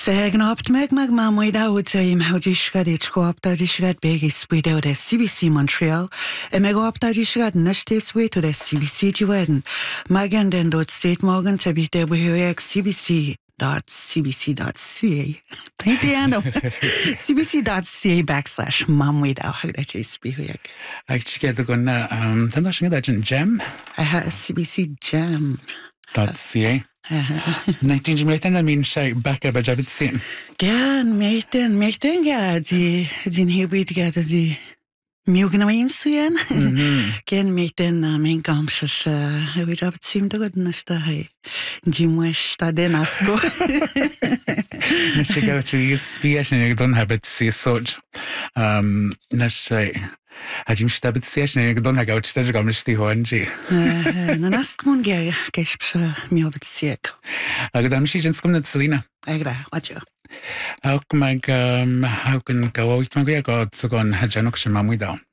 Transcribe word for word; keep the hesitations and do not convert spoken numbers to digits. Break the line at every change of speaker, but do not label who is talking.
Tegnapt meg meg mám majd ahogy hogy is gadich koaptad is gad begis video de C B C Montreal e meg optad is gad nestes way to the C B C Jeweden magen den dort state morgen tabite behoek C B C dot C B C dot C A Tentiano C B C dot C A backslash mam without how that is behoek
Actually get gonna um then I that gem
I have C B C gem
dot C A nineteen Jamaican I mean say back up a job it's same
Gan meiten meiten ga die die hebit ga die miugna im suyan ken meiten na men gamshas we job it seemed good nasta hai jimwesh ta denasko
She go to speech and you don't have it see such um nashay a jim stabit speech and you don't have out stage gamshti honji
na naskmun ga keshpsha miobit siek
Agdam she just come to Selena
Agra watcha
How can I um how can go out my go to go on Janok Shamamuida